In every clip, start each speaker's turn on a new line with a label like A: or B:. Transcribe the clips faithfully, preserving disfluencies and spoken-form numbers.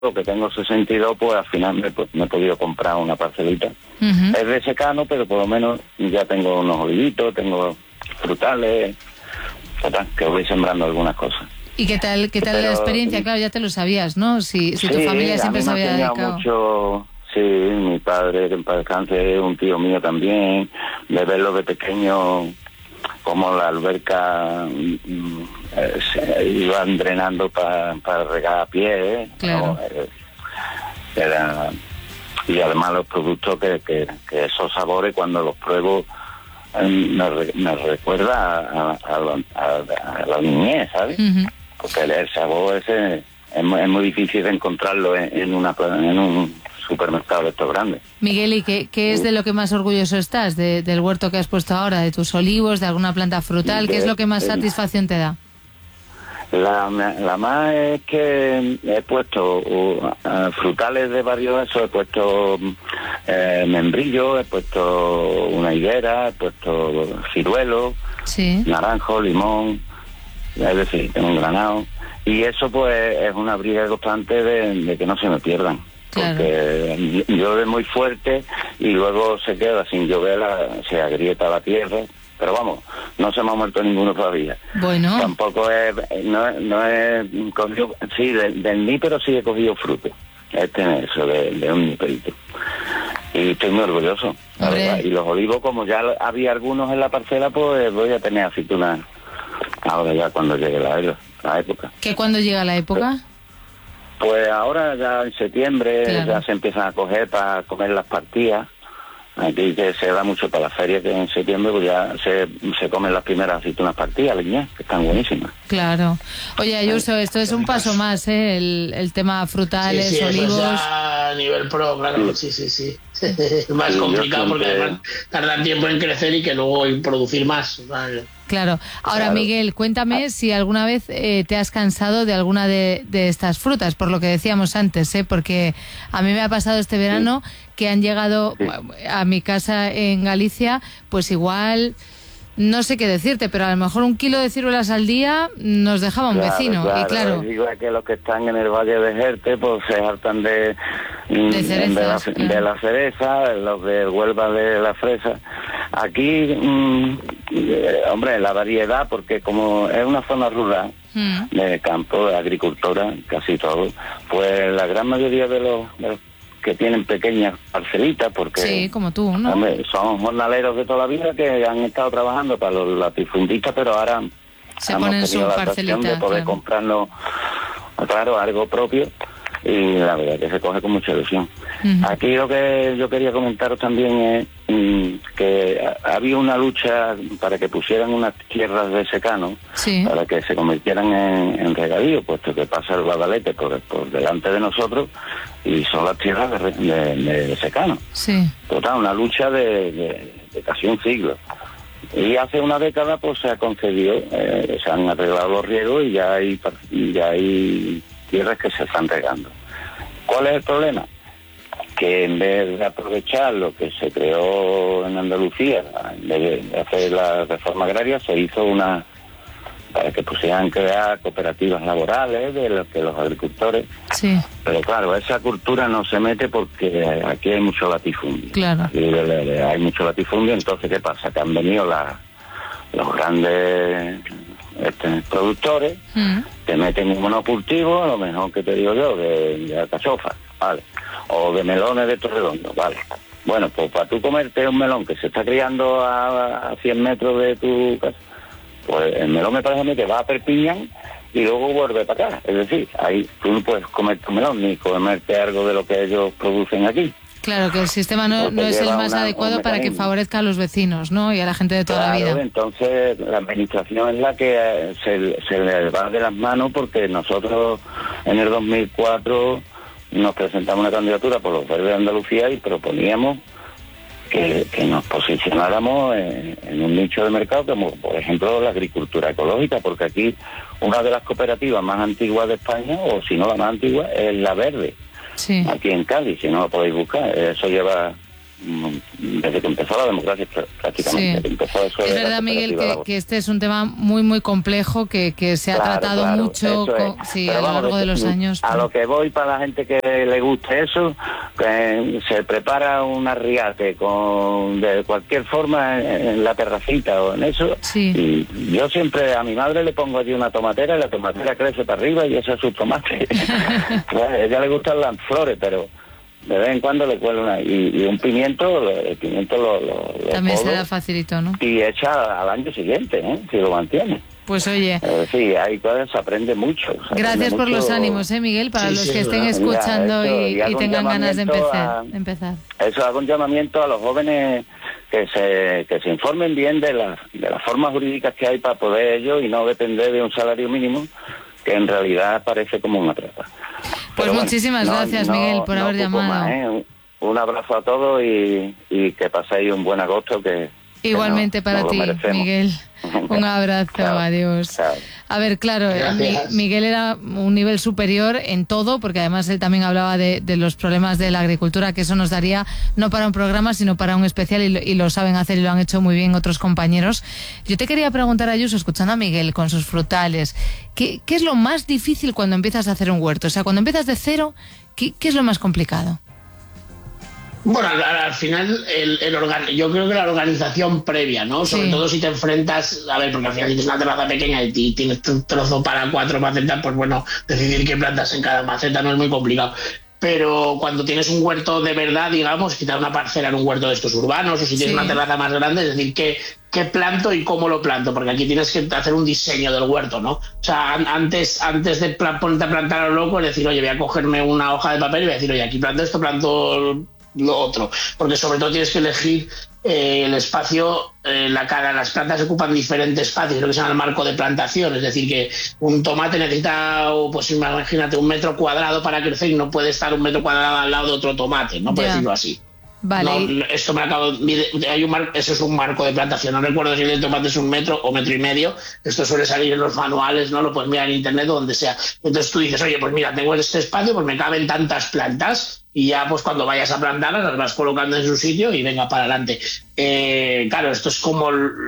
A: que tengo sesenta y dos, pues al final me, pues, me he podido comprar una parcelita.
B: Uh-huh.
A: Es de secano, pero por lo menos ya tengo unos olivitos, tengo frutales, total, que voy sembrando algunas cosas.
B: ¿Y qué tal qué tal
A: pero,
B: la experiencia? Claro, ya te lo sabías, ¿no? Si, si
A: sí,
B: tu familia siempre se
A: a mí me
B: había
A: ha
B: dedicado.
A: Mucho, sí, mi padre, que en paz descanse, un tío mío también, de verlo de pequeño, como la alberca mm, eh, se iban drenando para pa regar a pie, ¿eh?
B: Claro.
A: ¿No? Eh, era, y además los productos que, que, que esos sabores cuando los pruebo eh, me, re, me recuerda a, a, a, a, a la niñez, ¿sabes?
B: Uh-huh.
A: Porque el, el sabor ese es, es muy difícil de encontrarlo en, en, una, en un supermercado de estos grandes.
B: Miguel, ¿y qué, qué es de lo que más orgulloso estás? De, ¿Del huerto que has puesto ahora? ¿De tus olivos? ¿De alguna planta frutal? ¿Qué es lo que más satisfacción te da?
A: La, la más es que he puesto uh, uh, frutales de varios esos, he puesto eh, membrillo, he puesto una higuera, he puesto ciruelo,
B: sí.
A: naranjo, limón, es decir, tengo un granado, y eso pues es una briga constante de, de que no se me pierdan.
B: Claro.
A: Porque llueve muy fuerte y luego se queda sin llover, la, se agrieta la tierra. Pero vamos, no se me ha muerto ninguno todavía.
B: Bueno.
A: Tampoco es, no, no he cogido, sí, del de nípero sí he cogido fruto. Este eso, de, de un níperito. Y estoy muy orgulloso, la verdad. Y los olivos, como ya había algunos en la parcela, pues voy a tener aceitunas ahora ya cuando llegue la, la época.
B: ¿Qué cuándo llega la época?
A: Pues ahora ya en septiembre, claro, ya se empiezan a coger para comer las partidas. Aquí que se da mucho para la feria, que en septiembre pues ya se, se comen las primeras aceitunas partidas, leñas, que están buenísimas.
B: Claro. Oye, Ayuso, esto es un paso más, ¿eh? El, el tema frutales,
C: sí, sí,
B: olivos...
C: Ya a nivel pro, claro, sí, sí, sí. sí. Es más
A: sí,
C: complicado
A: siempre...
C: porque además tardan tiempo en crecer y que luego en producir más, ¿vale?
B: Claro. Ahora,
A: claro.
B: Miguel, cuéntame si alguna vez eh, te has cansado de alguna de, de estas frutas, por lo que decíamos antes, ¿eh? Porque a mí me ha pasado este verano sí. que han llegado sí. a mi casa en Galicia, pues igual, no sé qué decirte, pero a lo mejor un kilo de ciruelas al día nos dejaba un
A: claro,
B: vecino.
A: Claro,
B: y claro,
A: digo que los que están en el Valle de Jerte, pues se hartan de,
B: de, cerezas,
A: de, la,
B: claro.
A: de la cereza, los de Huelva de la fresa. Aquí, mmm, eh, hombre, la variedad, porque como es una zona rural, mm. de campo, de agricultura, casi todo, pues la gran mayoría de los, de los que tienen pequeñas parcelitas, porque
B: sí, como tú, ¿no?
A: Hombre, son jornaleros de toda la vida que han estado trabajando para los latifundistas, pero ahora
B: se
A: hemos
B: ponen
A: tenido
B: su
A: la ocasión
B: parcelita,
A: de poder
B: claro.
A: comprarnos, claro, algo propio, y la verdad que se coge con mucha ilusión. Uh-huh. Aquí lo que yo quería comentaros también es mmm, que había una lucha para que pusieran unas tierras de secano,
B: sí.
A: para que se convirtieran en, en regadío, puesto que pasa el Guadalete por, por delante de nosotros y son las tierras de, de, de secano.
B: Sí.
A: Total, una lucha de, de, de casi un siglo. Y hace una década pues se ha concedido, eh, se han arreglado los riegos y ya hay, y ya hay tierras que se están regando. ¿Cuál es el problema? Que en vez de aprovechar lo que se creó en Andalucía, en vez de hacer la reforma agraria, se hizo una para que pusieran crear cooperativas laborales de los que los agricultores.
B: Sí.
A: Pero claro, esa cultura no se mete porque aquí hay mucho latifundio.
B: Claro.
A: Aquí hay mucho latifundio, entonces ¿qué pasa? Que han venido la, los grandes este, productores, mm. te meten un monocultivo, a lo mejor que te digo yo, de, de alcachofa, ¿vale? O de melones de Torredondo, ¿vale? Bueno, pues para tú comerte un melón que se está criando a, a cien metros de tu casa, pues el melón me parece a mí que va a Perpiñán y luego vuelve para acá. Es decir, ahí tú no puedes comer tu melón ni comerte algo de lo que ellos producen aquí.
B: Claro, que el sistema no, no es el más una, adecuado para que favorezca a los vecinos, ¿no? Y a la gente de toda
A: claro,
B: la vida.
A: Entonces la administración es la que eh, se, se le va de las manos, porque nosotros en el dos mil cuatro nos presentamos una candidatura por los Verdes de Andalucía y proponíamos que, que nos posicionáramos en, en un nicho de mercado como por ejemplo la agricultura ecológica, porque aquí una de las cooperativas más antiguas de España, o si no la más antigua, es La Verde.
B: Sí.
A: Aquí en Cádiz, si no lo podéis buscar, eso lleva desde que empezó la democracia prácticamente.
B: Sí.
A: Empezó eso
B: es
A: de
B: verdad, Miguel, que, que este es un tema muy, muy complejo, que, que se ha
A: claro,
B: tratado
A: claro,
B: mucho con, sí, a lo
A: vamos,
B: largo de los años.
A: A
B: pero...
A: lo que voy, para la gente que le guste eso, que se prepara un arriate con de cualquier forma en, en la terracita o en eso.
B: Sí.
A: Y yo siempre a mi madre le pongo allí una tomatera y la tomatera crece para arriba y ese es su tomate. Pues a ella le gustan las flores, pero de vez en cuando le cuelo una y, y un pimiento, el pimiento lo, lo, lo
B: también
A: podo,
B: se da facilito, ¿no?
A: y echa al año siguiente, ¿eh? Si lo mantiene.
B: Pues oye,
A: eh, sí, hay cosas, se aprende mucho. Se
B: gracias
A: aprende
B: por
A: mucho.
B: los ánimos, ¿eh, Miguel? Para
C: sí,
B: los
C: sí,
B: que estén
C: ¿verdad?
B: escuchando
A: Mira, eso,
B: y,
A: y
B: y tengan ganas de empezar,
A: a,
B: de empezar.
A: Eso hago un llamamiento a los jóvenes que se que se informen bien de las de las formas jurídicas que hay para poder ellos y no depender de un salario mínimo, que en realidad parece como una trata.
B: Pues
A: Pero
B: muchísimas
A: bueno,
B: gracias,
A: no,
B: Miguel, por
A: no
B: haber llamado.
A: Más, ¿eh? un, un abrazo a todos y, y que paséis un buen agosto. que
B: Igualmente
A: que no,
B: para
A: no
B: ti, Miguel. Un abrazo,
A: chao,
B: adiós.
A: Chao.
B: A ver, claro, Mi, Miguel era un nivel superior en todo, porque además él también hablaba de, de los problemas de la agricultura, que eso nos daría no para un programa, sino para un especial, y lo, y lo saben hacer y lo han hecho muy bien otros compañeros. Yo te quería preguntar, Ayuso, escuchando a Miguel con sus frutales, ¿qué, qué es lo más difícil cuando empiezas a hacer un huerto? O sea, cuando empiezas de cero, ¿qué, qué es lo más complicado?
C: Bueno, al, al final, el, el organ, yo creo que la organización previa, ¿no? Sobre
B: sí.
C: todo si te enfrentas, a ver, porque al final tienes una terraza pequeña y tienes un trozo para cuatro macetas, pues bueno, decidir qué plantas en cada maceta no es muy complicado. Pero cuando tienes un huerto de verdad, digamos, quitar una parcela en un huerto de estos urbanos, o si tienes sí. una terraza más grande, es decir, qué, qué planto y cómo lo planto, porque aquí tienes que hacer un diseño del huerto, ¿no? O sea, antes, antes de ponerte a plantar a lo loco, es decir, oye, voy a cogerme una hoja de papel y voy a decir, oye, aquí planto esto, planto lo otro, porque sobre todo tienes que elegir eh, el espacio, eh, la cara, las plantas ocupan diferentes espacios, lo que se llama el marco de plantación, es decir, que un tomate necesita, pues imagínate, un metro cuadrado para crecer y no puede estar un metro cuadrado al lado de otro tomate, no puedo decirlo así.
B: Vale.
C: No, esto me acabo, hay un mar, eso es un marco de plantación, no recuerdo si el tomate es un metro o metro y medio, esto suele salir en los manuales, no lo puedes mirar en internet o donde sea. Entonces tú dices, oye, pues mira, tengo este espacio, pues me caben tantas plantas y ya pues cuando vayas a plantarlas las vas colocando en su sitio y venga para adelante. Eh, claro, esto es como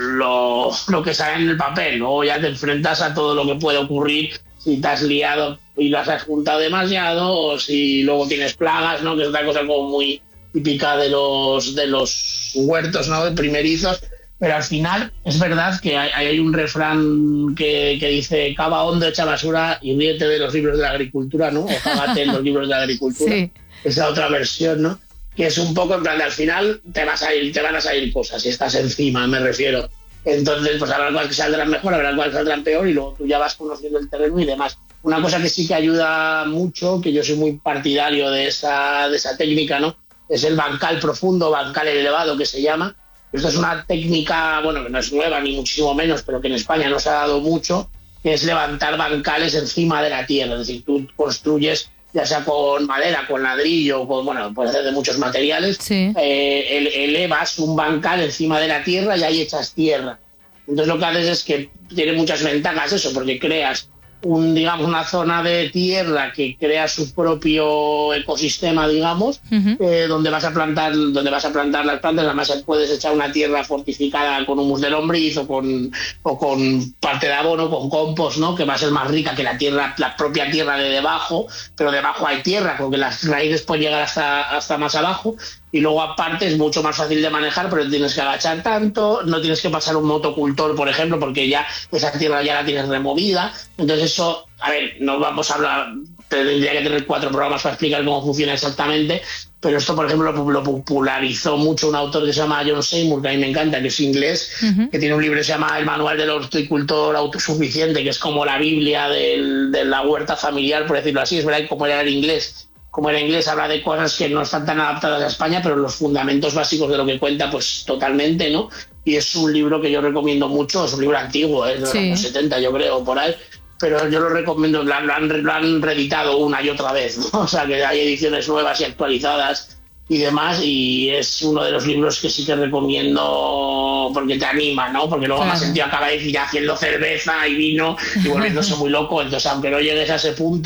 C: lo, lo que sale en el papel, luego ya te enfrentas a todo lo que puede ocurrir si te has liado y las has juntado demasiado o si luego tienes plagas, ¿no? Que es otra cosa como muy típica de los de los huertos, ¿no? De primerizos, pero al final es verdad que hay, hay un refrán que, que dice cava hondo, echa basura y ríete de los libros de la agricultura, ¿no? O cágate en los libros de la agricultura. Sí. Esa otra versión, ¿no? Que es un poco en plan de al final te vas a ir, te van a salir cosas si estás encima, me refiero. Entonces, pues habrá cosas que saldrán mejor, habrá cosas que saldrán peor y luego tú ya vas conociendo el terreno y demás. Una cosa que sí que ayuda mucho, que yo soy muy partidario de esa, de esa técnica, ¿no? Es el bancal profundo, bancal elevado que se llama. Esto es una técnica, bueno, que no es nueva ni muchísimo menos, pero que en España no se ha dado mucho, que es levantar bancales encima de la tierra. Es decir, tú construyes, ya sea con madera, con ladrillo, con, bueno, puede ser de muchos materiales,
B: sí.
C: eh, elevas un bancal encima de la tierra y ahí echas tierra. Entonces lo que haces es que tiene muchas ventajas eso, porque creas un, digamos, una zona de tierra que crea su propio ecosistema, digamos, uh-huh. eh, donde vas a plantar, donde vas a plantar las plantas. Además puedes echar una tierra fortificada con humus de lombriz o con, o con parte de abono, con compost, ¿no? Que va a ser más rica que la tierra, la propia tierra de debajo, pero debajo hay tierra, porque las raíces pueden llegar hasta, hasta más abajo. Y luego aparte es mucho más fácil de manejar, pero tienes que agachar tanto, no tienes que pasar un motocultor, por ejemplo, porque ya esa tierra ya la tienes removida. Entonces eso, a ver, no vamos a hablar, tendría que tener cuatro programas para explicar cómo funciona exactamente, pero esto, por ejemplo, lo, lo popularizó mucho un autor que se llama John Seymour, que a mí me encanta, que es inglés, uh-huh. que tiene un libro que se llama El Manual del Horticultor Autosuficiente, que es como la Biblia del, de la huerta familiar, por decirlo así. Es verdad que como era el inglés, como era inglés, habla de cosas que no están tan adaptadas a España, pero los fundamentos básicos de lo que cuenta, pues totalmente, ¿no? Y es un libro que yo recomiendo mucho, es un libro antiguo, es de los años setenta, yo creo, por ahí, pero yo lo recomiendo, lo han, lo han, lo han reeditado una y otra vez, ¿no? O sea, que hay ediciones nuevas y actualizadas y demás, y es uno de los libros que sí que recomiendo porque te anima, ¿no? Porque luego claro. me ha sentido acaba de ir haciendo cerveza y vino y volviéndose muy loco, entonces aunque no llegues a ese punto,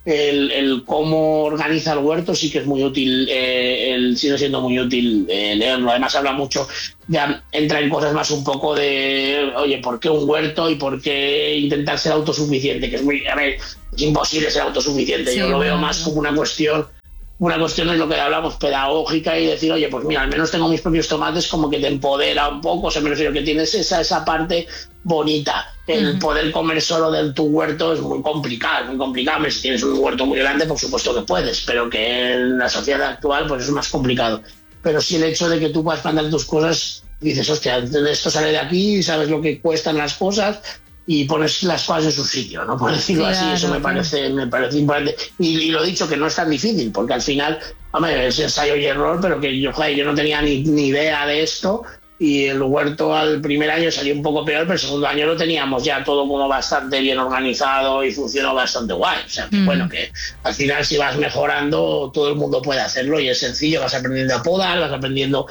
C: el, el cómo organiza el huerto sí que es muy útil, eh, el, sigue siendo muy útil eh, leerlo. Además habla mucho, ya entra en cosas más un poco de, oye, ¿por qué un huerto y por qué intentar ser autosuficiente? Que es muy, a ver, es imposible ser autosuficiente. Sí, yo lo veo más como una cuestión, una cuestión es lo que hablamos, pedagógica, y decir, oye, pues mira, al menos tengo mis propios tomates, como que te empodera un poco, o sea, me refiero que tienes esa, esa parte bonita. El poder comer solo de tu huerto es muy complicado, muy complicado. Si tienes un huerto muy grande, por supuesto que puedes, pero que en la sociedad actual pues es más complicado. Pero sí el hecho de que tú puedas plantar tus cosas, dices, hostia, esto sale de aquí, sabes lo que cuestan las cosas y pones las cosas en su sitio, ¿no? Por decirlo claro, así, eso me parece, me parece importante. Y, y lo dicho, que no es tan difícil, porque al final, hombre, es ensayo y error, pero que yo, joder, yo no tenía ni, ni idea de esto. Y el huerto al primer año salió un poco peor, pero el segundo año lo teníamos ya todo como bastante bien organizado y funcionó bastante guay. O sea, que mm. bueno, que al final si vas mejorando, todo el mundo puede hacerlo y es sencillo, vas aprendiendo a podar, vas aprendiendo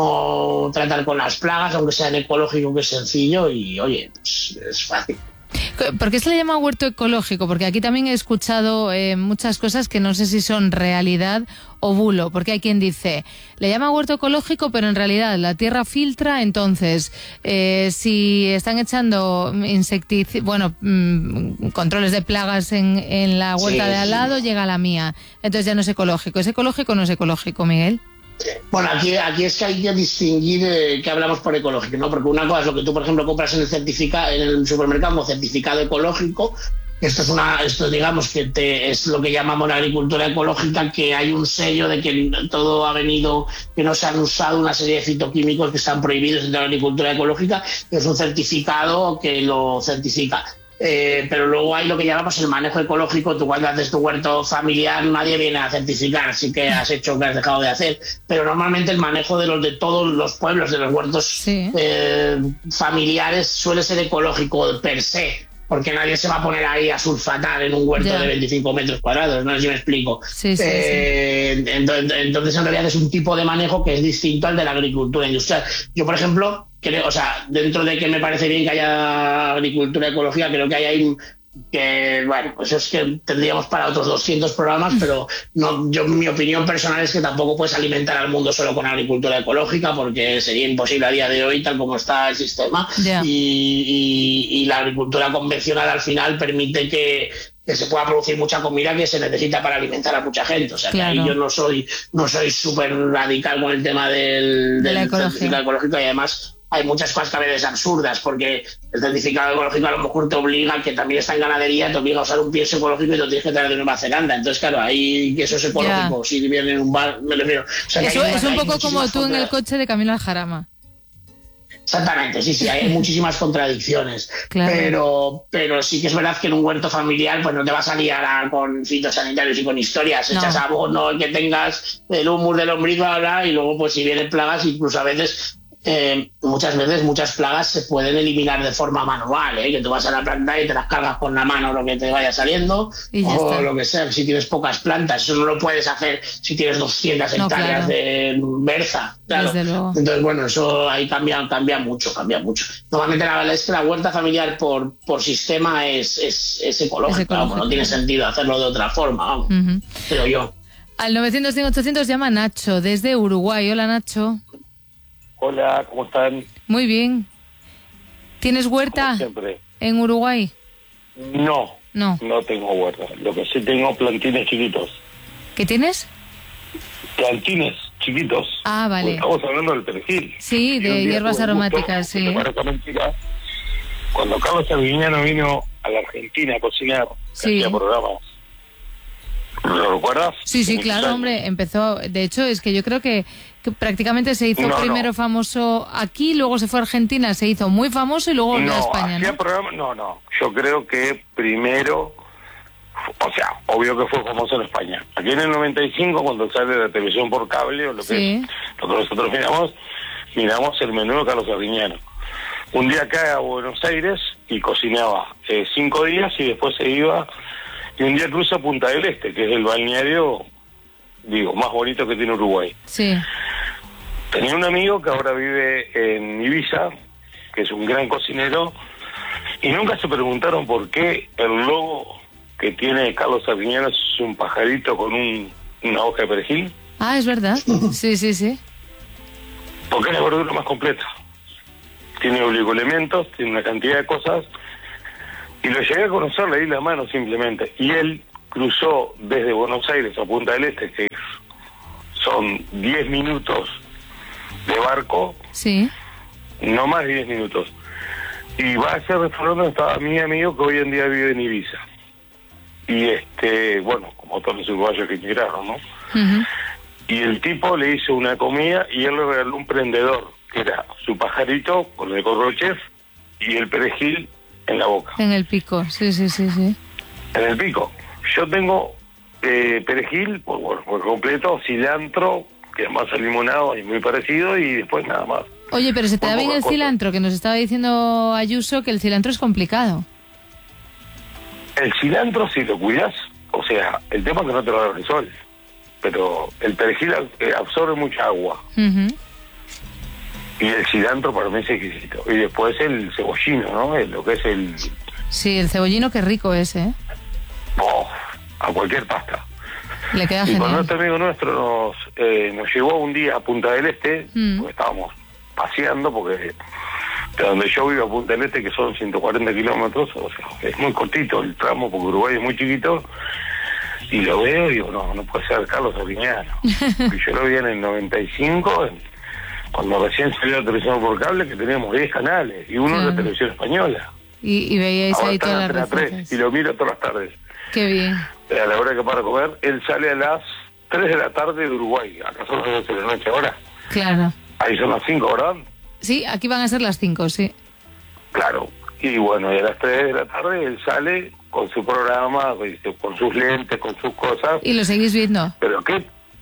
C: cómo tratar con las plagas, aunque sea en ecológico, que es sencillo y, oye, pues es fácil.
B: ¿Por qué se le llama huerto ecológico? Porque aquí también he escuchado eh, muchas cosas que no sé si son realidad o bulo, porque hay quien dice, le llama huerto ecológico, pero en realidad la tierra filtra, entonces eh, si están echando insecticidas, bueno, mmm, controles de plagas en, en la huerta sí, de al lado, sí. llega a la mía, entonces ya no es ecológico. ¿Es ecológico o no es ecológico, Miguel?
C: Bueno, aquí, aquí es que hay que distinguir eh, que hablamos por ecológico, ¿no? Porque una cosa es lo que tú, por ejemplo, compras en el certificado, en el supermercado como certificado ecológico. Esto es una, esto digamos que te, es lo que llamamos la agricultura ecológica, que hay un sello de que todo ha venido, que no se han usado una serie de fitoquímicos que están prohibidos en la agricultura ecológica. Es un certificado que lo certifica. Eh, pero luego hay lo que llamamos el manejo ecológico. Tú cuando haces tu huerto familiar nadie viene a certificar si que has hecho o que has dejado de hacer, pero normalmente el manejo de los de todos los pueblos, de los huertos sí. eh, familiares suele ser ecológico per se, porque nadie se va a poner ahí a sulfatar en un huerto yeah. de veinticinco metros cuadrados, no sé si me explico.
B: Sí, sí,
C: eh, sí. Entonces, entonces en realidad es un tipo de manejo que es distinto al de la agricultura industrial. Yo, por ejemplo, creo, o sea, dentro de que me parece bien que haya agricultura ecológica, creo que hay ahí que, bueno, pues es que tendríamos para otros doscientos programas, pero no, yo mi opinión personal es que tampoco puedes alimentar al mundo solo con agricultura ecológica, porque sería imposible a día de hoy tal como está el sistema. Yeah. Y, y, y la agricultura convencional al final permite que que se pueda producir mucha comida que se necesita para alimentar a mucha gente. O sea, claro. que ahí yo no soy no soy súper radical con el tema del,
B: de
C: del certificado ecológico, y además hay muchas cosas que a veces absurdas, porque el certificado ecológico a lo mejor te obliga, que también está en ganadería, te obliga a usar un pienso ecológico y te tienes que traer de Nueva Zelanda. Entonces, claro, ahí que eso es ecológico, yeah. si viene en un bar, me refiero. O sea,
B: eso
C: hay,
B: es un poco como tú
C: contra...
B: en el coche de camino al Jarama.
C: Exactamente, sí, sí, hay muchísimas contradicciones, claro. pero pero sí que es verdad que en un huerto familiar pues no te vas a liar a, con fitosanitarios y con historias, no. Echas abono, que tengas el humus del lombriz, bla, bla, y luego pues si vienen plagas, incluso a veces, eh, muchas veces muchas plagas se pueden eliminar de forma manual, ¿eh? Que tú vas a la planta y te las cargas con la mano lo que te vaya saliendo, o está. Lo que sea, si tienes pocas plantas, eso no lo puedes hacer si tienes doscientas hectáreas no, claro. de berza, claro. Entonces, bueno, eso ahí cambia, cambia mucho, cambia mucho. Normalmente la verdad es que la huerta familiar por, por sistema es, es, es ecológica, es ecológico. Vamos, no tiene sentido hacerlo de otra forma, vamos, uh-huh. Pero yo.
B: Al novecientos cien ochocientos llama Nacho, desde Uruguay. Hola, Nacho.
D: Hola, ¿cómo están?
B: Muy bien. ¿Tienes huerta en Uruguay?
D: No,
B: no,
D: no tengo huerta. Lo que sí tengo plantines chiquitos.
B: ¿Qué tienes?
D: Plantines chiquitos.
B: Ah, vale.
D: Pues estamos hablando del perejil.
B: Sí, de hierbas aromáticas, sí.
D: Mentira, cuando Carlos Arguiñano vino a la Argentina a cocinar,
B: sí.
D: hacía programas. ¿Lo recuerdas?
B: Sí, sí, claro, años. Hombre, empezó, de hecho, es que yo creo que, que prácticamente se hizo no, primero no. famoso aquí, luego se fue a Argentina, se hizo muy famoso y luego volvió
D: no,
B: a España, ¿no?
D: Programa, no, no, yo creo que primero, o sea, obvio que fue famoso en España. Aquí en el noventa y cinco, cuando sale de la televisión por cable, o lo que sí. es, lo que nosotros miramos, miramos el menú de Carlos Arguiñano. Un día cae a Buenos Aires y cocinaba eh, cinco días y después se iba... Y un día cruza Punta del Este, que es el balneario, digo, más bonito que tiene Uruguay.
B: Sí.
D: Tenía un amigo que ahora vive en Ibiza, que es un gran cocinero, y nunca se preguntaron por qué el logo que tiene Carlos Arguiñano es un pajarito con un, una hoja de perejil?
B: Ah, es verdad. Sí, sí, sí.
D: Porque es la verdura más completa. Tiene oligoelementos, tiene una cantidad de cosas. Y lo llegué a conocer, le di la mano simplemente. Y él cruzó desde Buenos Aires a Punta del Este, que son diez minutos de barco.
B: Sí.
D: No más de diez minutos. Y va a ese restaurante donde estaba mi amigo que hoy en día vive en Ibiza. Y este, bueno, como todos los uruguayos que emigraron, ¿no? Uh-huh. Y el tipo le hizo una comida y él le regaló un prendedor, que era su pajarito con el gorro chef y el perejil en la boca.
B: En el pico, sí, sí, sí, sí.
D: En el pico. Yo tengo eh, perejil, por, bueno, por completo, cilantro, que es más limonado y muy parecido, y después nada más.
B: Oye, pero se te da bien el cilantro, que nos estaba diciendo Ayuso que el cilantro es complicado.
D: El cilantro, si lo cuidas, o sea, el tema es que no te lo agarra el sol, pero el perejil absorbe mucha agua. Uh-huh. Y el cilantro para mí es exquisito. Y después el cebollino, ¿no? El, lo que es el...
B: Sí, el cebollino, qué rico es, ¿eh?
D: Oh, a cualquier pasta.
B: Le queda
D: y
B: genial.
D: Cuando este amigo nuestro nos, eh, nos llevó un día a Punta del Este, mm. porque estábamos paseando, porque de donde yo vivo a Punta del Este, que son ciento cuarenta kilómetros, o sea, es muy cortito el tramo, porque Uruguay es muy chiquito, y lo veo y digo, no, no puede ser Carlos Arguiñano. Y yo lo vi en el noventa y cinco, en, cuando recién salió la televisión por cable, que teníamos diez canales, y uno claro. de televisión española.
B: Y, y veíais
D: ahora
B: ahí todas las
D: recetas. Y lo miro todas las tardes.
B: Qué bien.
D: A la hora que para comer, él sale a las tres de la tarde de Uruguay. Acá son las doce de la noche ahora.
B: Claro.
D: Ahí son las cinco, ¿verdad?
B: Sí, aquí van a ser las cinco, sí.
D: Claro. Y bueno, y a las tres de la tarde él sale con su programa, con sus lentes, con sus cosas.
B: ¿Y lo seguís viendo?
D: Pero que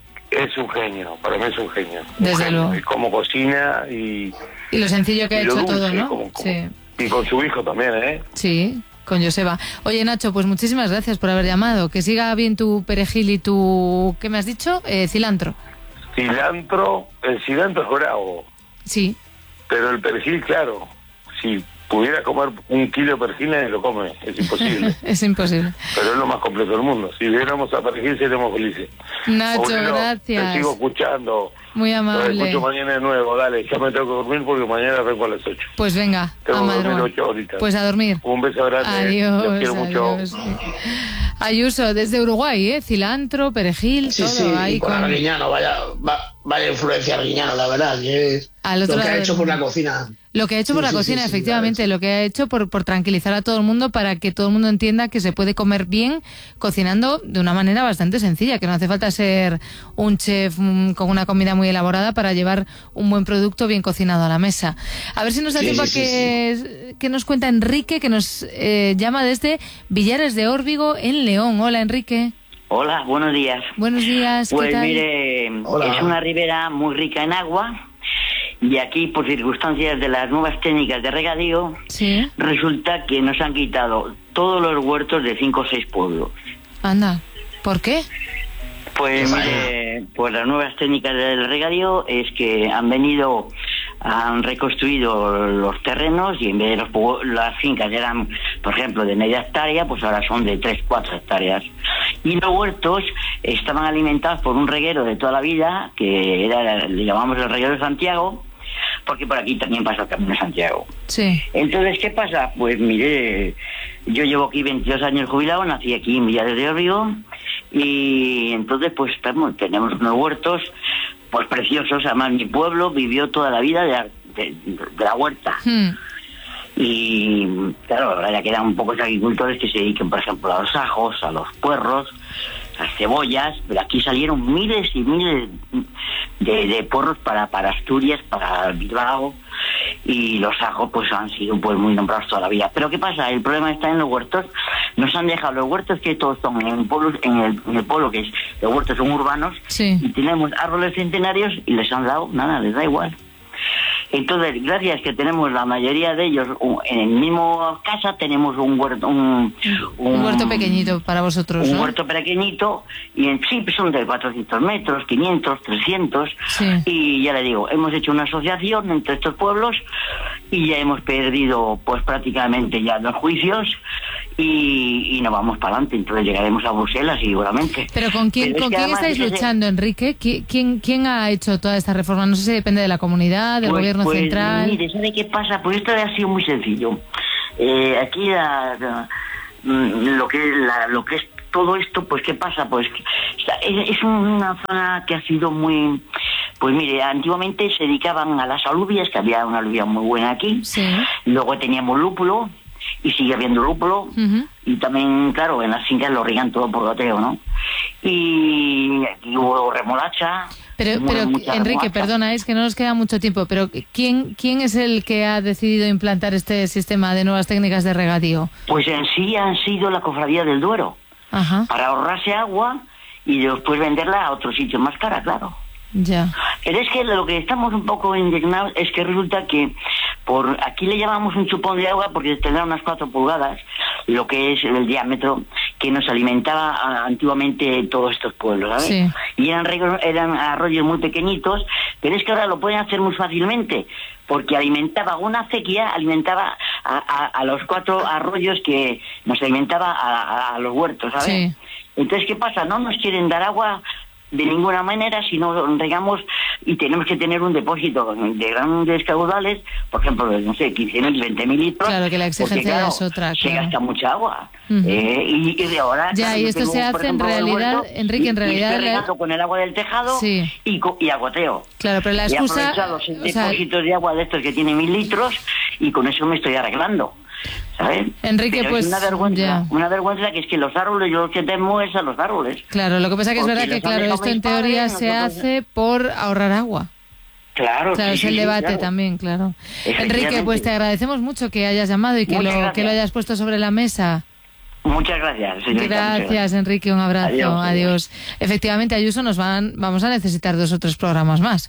D: es un genio, para mí es un genio.
B: Desde
D: un genio.
B: luego.
D: Y cómo cocina y...
B: Y lo sencillo que ha hecho
D: dulce,
B: todo, ¿no?
D: Como, como,
B: sí.
D: Y con su hijo también, ¿eh?
B: Sí, con Joseba. Oye, Nacho, pues muchísimas gracias por haber llamado. Que siga bien tu perejil y tu... ¿Qué me has dicho? Eh, cilantro.
D: Cilantro, el cilantro es bravo.
B: Sí.
D: Pero el perejil, claro, si pudiera comer un kilo de perejil, nadie lo come, es imposible.
B: Es imposible.
D: Pero es lo más completo del mundo. Si viéramos a perejil, seríamos felices.
B: Nacho,
D: bueno,
B: gracias.
D: Te sigo escuchando.
B: Muy amable.
D: Lo escucho mañana de nuevo, dale, ya me tengo que dormir porque mañana arranco a las ocho.
B: Pues venga,
D: tengo
B: a
D: que dormir ocho horitas.
B: Pues a dormir.
D: Un beso grande.
B: Adiós.
D: Los quiero
B: adiós.
D: mucho.
B: Ayuso, desde Uruguay, ¿eh? Cilantro, perejil,
C: sí,
B: todo.
C: Sí,
B: ahí
C: y con
B: con...
C: Arguiñano, vaya, va, vaya influencia Arguiñano, la verdad, que es lo que ha hecho por la cocina.
B: Lo que ha hecho por
C: sí,
B: la
C: sí,
B: cocina,
C: sí, sí,
B: efectivamente,
C: sí.
B: lo que ha hecho por, por tranquilizar a todo el mundo para que todo el mundo entienda que se puede comer bien cocinando de una manera bastante sencilla, que no hace falta ser un chef mm, con una comida muy elaborada para llevar un buen producto bien cocinado a la mesa. A ver si nos da
C: sí,
B: tiempo
C: sí,
B: a que,
C: sí, sí.
B: que nos cuenta Enrique, que nos eh, llama desde Villares de Órbigo, en León. Hola, Enrique.
E: Hola, buenos días.
B: Buenos días, ¿qué
E: Pues
B: tal?
E: mire,
C: Hola.
E: Es una ribera muy rica en agua y aquí, por circunstancias de las nuevas técnicas de regadío,
B: ¿Sí?
E: resulta que nos han quitado todos los huertos de cinco o seis pueblos.
B: Anda, ¿por qué?
E: Pues mire, pues las nuevas técnicas del regadío es que han venido, han reconstruido los terrenos y en vez de los, pu- las fincas eran, por ejemplo, de media hectárea, pues ahora son de tres, cuatro hectáreas. Y los huertos estaban alimentados por un reguero de toda la vida, que era, le llamamos el reguero de Santiago, porque por aquí también pasa el Camino de Santiago.
B: Sí.
E: Entonces, ¿qué pasa? Pues mire, yo llevo aquí veintidós años jubilado, nací aquí en Villares de Órbigo, y entonces pues tenemos, tenemos unos huertos pues preciosos. Además, mi pueblo vivió toda la vida de la, de, de la huerta.
B: Hmm.
E: Y claro, ahora ya quedan un pocos agricultores que se dediquen, por ejemplo, a los ajos, a los puerros, a las cebollas, pero aquí salieron miles y miles de, de porros para, para Asturias, para Bilbao, y los ajos pues han sido pues muy nombrados toda la vida. Pero ¿qué pasa? El problema está en los huertos. Nos han dejado los huertos, que todos son en el pueblo, en el, en el pueblo que es, los huertos son urbanos,
B: Sí.
E: y tenemos árboles centenarios y les han dado nada, les da igual. Entonces, gracias que tenemos la mayoría de ellos un, en el mismo casa, tenemos un huerto, un, un,
B: Un huerto pequeñito para vosotros,
E: un
B: ¿no?
E: huerto pequeñito, y en sí son de cuatrocientos metros, quinientos, trescientos,
B: Sí.
E: y ya le digo, hemos hecho una asociación entre estos pueblos y ya hemos perdido pues prácticamente ya los juicios, y, y nos vamos para adelante. Entonces llegaremos a Bruselas seguramente.
B: Pero ¿con quién,
E: Pero
B: ¿con quién
E: además,
B: estáis
E: ese,
B: luchando, Enrique? ¿Quién, ¿Quién ha hecho toda esta reforma? No sé si depende de la comunidad, del
E: pues,
B: gobierno
E: pues,
B: central.
E: Mire, ¿sabe qué pasa? Pues esto ha sido muy sencillo. Eh, aquí la, la, lo que la, lo que es todo esto, pues ¿qué pasa? Pues es, es una zona que ha sido muy... Pues mire, antiguamente se dedicaban a las alubias, que había una alubia muy buena aquí.
B: Sí.
E: Luego teníamos lúpulo, y sigue habiendo lúpulo. Uh-huh. Y también, claro, en las fincas lo rían todo por goteo, ¿no? Y, y hubo remolacha.
B: Pero, pero Enrique, remolacha. Perdona, es que no nos queda mucho tiempo, pero ¿quién, ¿quién es el que ha decidido implantar este sistema de nuevas técnicas de regadío?
E: Pues en sí han sido la Cofradía del Duero. Ajá. Para ahorrarse agua y después venderla a otro sitio más cara, claro.
B: Ya.
E: Pero es que lo que estamos un poco indignados es que resulta que por aquí le llamamos un chupón de agua porque tendrá unas cuatro pulgadas, lo que es el diámetro que nos alimentaba antiguamente todos estos pueblos, ¿sabes? Sí. Y eran, eran arroyos muy pequeñitos, pero es que ahora lo pueden hacer muy fácilmente porque alimentaba una acequia, alimentaba a, a, a los cuatro arroyos que nos alimentaba a, a, a los huertos, ¿sabes? Sí. Entonces, ¿qué pasa? No nos quieren dar agua de ninguna manera, si no regamos, y tenemos que tener un depósito de grandes caudales, por ejemplo, de, no sé, quince mil, veinte mil litros.
B: Claro, que la exigencia porque, claro, es otra.
E: Se
B: claro.
E: gasta mucha agua. Uh-huh. eh, y, y de ahora...
B: Ya, claro, y esto se hace en realidad, huerto, Enrique, en realidad...
E: Y estoy regando con el agua del tejado sí. y, y agoteo.
B: Claro, pero la excusa...
E: Y he aprovechado los depósitos sea... de agua de estos que tienen mil litros y con eso me estoy arreglando. ¿sabes?
B: Enrique,
E: pero
B: pues
E: es una vergüenza,
B: ya.
E: una vergüenza que es que los árboles, yo lo que temo es a los árboles.
B: Claro, lo que pasa que es verdad que, claro, esto en teoría padres, se hace por ahorrar agua.
E: Claro,
B: claro,
E: sí,
B: es el
E: sí,
B: debate
E: claro.
B: también, claro. Enrique, pues te agradecemos mucho que hayas llamado y que lo, que lo hayas puesto sobre la mesa.
E: Muchas gracias, señorita.
B: Gracias,
E: gracias.
B: Enrique, un abrazo.
E: Adiós,
B: adiós. Efectivamente, Ayuso, nos van, vamos a necesitar dos o tres programas más.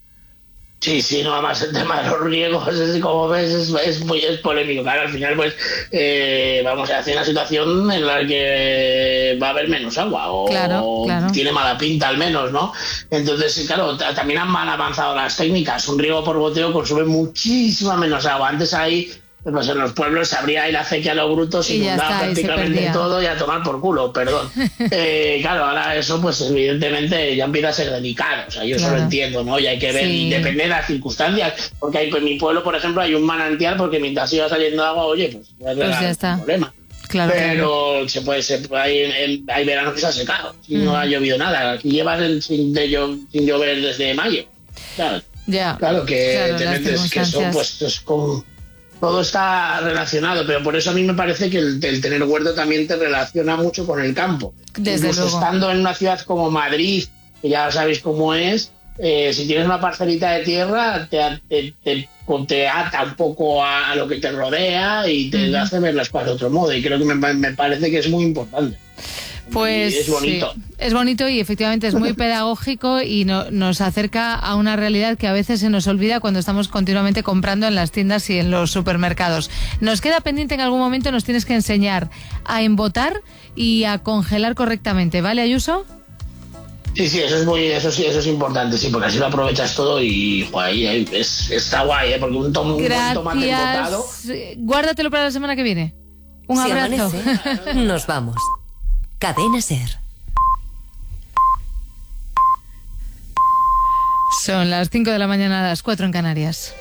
C: Sí, sí, no, además el tema de los riegos, es, como ves, es, es muy es polémico. Claro, al final, pues, eh, vamos a hacer una situación en la que va a haber menos agua, o,
B: claro, claro.
C: tiene mala pinta al menos, ¿no? Entonces, claro, t- también han mal avanzado las técnicas. Un riego por goteo consume muchísima menos agua. Antes ahí, pues en los pueblos se abría ahí la acequia a los brutos y inundaba prácticamente todo y a tomar por culo, perdón. eh, claro, ahora eso pues evidentemente ya empieza a ser delicado, o sea, yo claro. eso lo entiendo, ¿no? Y hay que ver, sí. y depende de las circunstancias, porque hay, pues, en mi pueblo, por ejemplo, hay un manantial porque mientras iba saliendo agua, oye, pues, pues ya está. Problema.
B: Claro,
C: pero
B: claro.
C: se puede ser, hay, hay veranos que se ha secado, si mm. no ha llovido nada. Aquí llevas el, sin, de, sin llover desde mayo. Claro,
B: ya.
C: claro que
B: claro,
C: te metes, que eso pues es como... Todo está relacionado, pero por eso a mí me parece que el, el tener huerto también te relaciona mucho con el campo.
B: Desde
C: Incluso
B: luego.
C: Estando en una ciudad como Madrid, que ya sabéis cómo es, eh, si tienes una parcelita de tierra, te, te, te, te ata un poco a, a lo que te rodea y te uh-huh. hace ver las cosas de otro modo. Y creo que me, me parece que es muy importante.
B: Pues
C: es bonito.
B: Sí, es bonito y efectivamente es muy pedagógico y no, nos acerca a una realidad que a veces se nos olvida cuando estamos continuamente comprando en las tiendas y en los supermercados. Nos queda pendiente en algún momento, nos tienes que enseñar a embotar y a congelar correctamente, ¿vale, Ayuso?
C: Sí, sí, eso es muy, eso sí, eso es importante, sí, porque así lo aprovechas todo y joder, ahí es, está guay, ¿eh? Porque un, tom, un buen tomate embotado.
B: Guárdatelo para la semana que viene. Un
F: si
B: abrazo.
F: Amanece, nos vamos. Cadena Ser.
B: Son las cinco de la mañana, las cuatro en Canarias.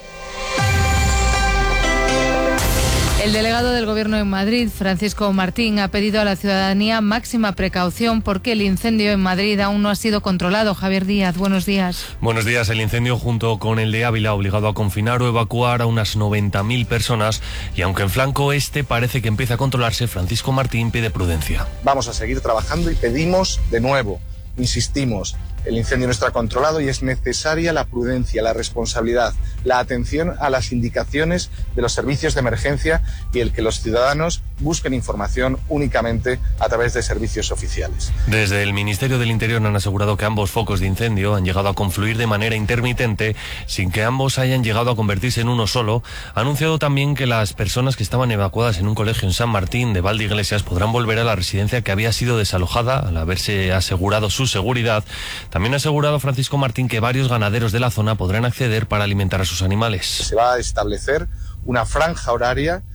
B: El delegado del Gobierno en Madrid, Francisco Martín, ha pedido a la ciudadanía máxima precaución porque el incendio en Madrid aún no ha sido controlado. Javier Díaz, buenos días.
G: Buenos días. El incendio junto con el de Ávila ha obligado a confinar o evacuar a unas noventa mil personas y aunque en flanco este parece que empieza a controlarse, Francisco Martín pide prudencia.
H: Vamos a seguir trabajando y pedimos de nuevo, insistimos, el incendio no está controlado y es necesaria la prudencia, la responsabilidad, la atención a las indicaciones de los servicios de emergencia y el que los ciudadanos busquen información únicamente a través de servicios oficiales.
G: Desde el Ministerio del Interior han asegurado que ambos focos de incendio han llegado a confluir de manera intermitente sin que ambos hayan llegado a convertirse en uno solo. Ha anunciado también que las personas que estaban evacuadas en un colegio en San Martín de Valdeiglesias podrán volver a la residencia que había sido desalojada al haberse asegurado su seguridad. También ha asegurado Francisco Martín que varios ganaderos de la zona podrán acceder para alimentar a sus animales.
H: Se va a establecer una franja horaria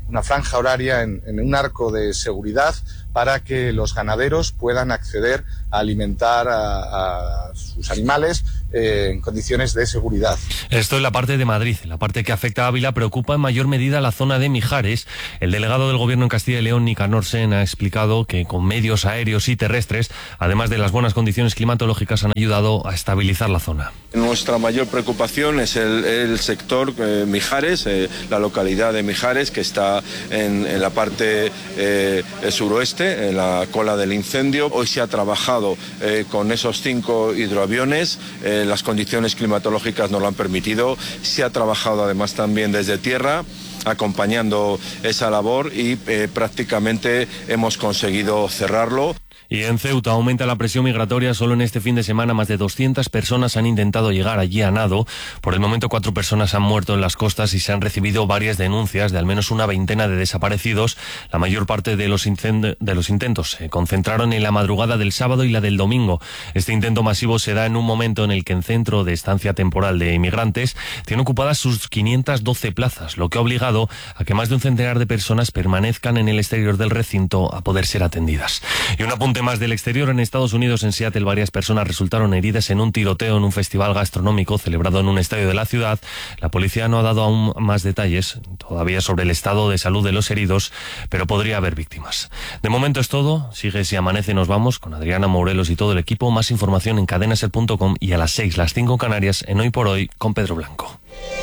H: una franja horaria en, en un arco de seguridad para que los ganaderos puedan acceder a alimentar a, a sus animales eh, en condiciones de seguridad.
G: Esto es la parte de Madrid. La parte que afecta a Ávila preocupa en mayor medida la zona de Mijares. El delegado del Gobierno en Castilla y León, Nicanor Sen, ha explicado que con medios aéreos y terrestres, además de las buenas condiciones climatológicas, han ayudado a estabilizar la zona.
I: Nuestra mayor preocupación es el, el sector eh, Mijares, eh, la localidad de Mijares, que está en, en la parte eh, suroeste, en la cola del incendio. Hoy se ha trabajado eh, con esos cinco hidroaviones, eh, las condiciones climatológicas nos lo han permitido. Se ha trabajado además también desde tierra, acompañando esa labor y eh, prácticamente hemos conseguido cerrarlo.
G: Y en Ceuta aumenta la presión migratoria. Solo en este fin de semana más de doscientas personas han intentado llegar allí a nado. Por el momento cuatro personas han muerto en las costas y se han recibido varias denuncias de al menos una veintena de desaparecidos. La mayor parte de los, de los intentos se concentraron en la madrugada del sábado y la del domingo. Este intento masivo se da en un momento en el que el Centro de Estancia Temporal de Inmigrantes tiene ocupadas sus quinientas doce plazas, lo que ha obligado a que más de un centenar de personas permanezcan en el exterior del recinto a poder ser atendidas. Y un apunte más del exterior: en Estados Unidos, en Seattle, varias personas resultaron heridas en un tiroteo en un festival gastronómico celebrado en un estadio de la ciudad. La policía no ha dado aún más detalles todavía sobre el estado de salud de los heridos, pero podría haber víctimas. De momento es todo. Sigue Si Amanece, nos vamos con Adriana Morelos y todo el equipo. Más información en cadena ser punto com y a las seis, las cinco Canarias, en Hoy por Hoy con Pedro Blanco.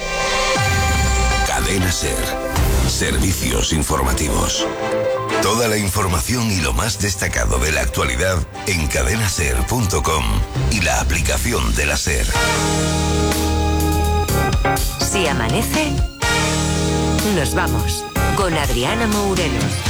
J: Cadena Ser. Servicios informativos. Toda la información y lo más destacado de la actualidad en cadena ser punto com y la aplicación de la SER.
F: Si amanece, nos vamos con Adriana Morelos.